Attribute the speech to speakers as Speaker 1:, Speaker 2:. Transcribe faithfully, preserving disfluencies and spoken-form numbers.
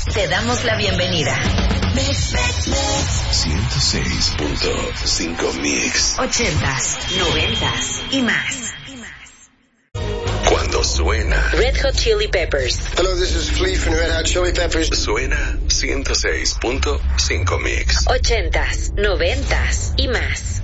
Speaker 1: Te damos la bienvenida.
Speaker 2: ciento seis punto cinco Mix.
Speaker 1: Ochentas, noventas y más.
Speaker 2: Cuando suena
Speaker 1: Red Hot Chili Peppers.
Speaker 3: Hello, this is Flea from Red Hot Chili Peppers.
Speaker 2: Suena ciento seis punto cinco Mix.
Speaker 1: Ochentas, noventas y más.